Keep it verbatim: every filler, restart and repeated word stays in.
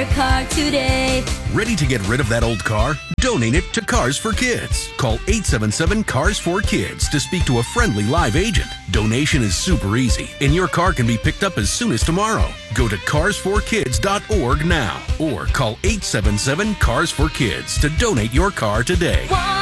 car today. Ready to get rid of that old car? Donate it to Cars for Kids. Call eight seven seven, C A R S four kids to speak to a friendly live agent. Donation is super easy, and your car can be picked up as soon as tomorrow. Go to cars for kids dot org now or call eight seven seven, C A R S four kids to donate your car today.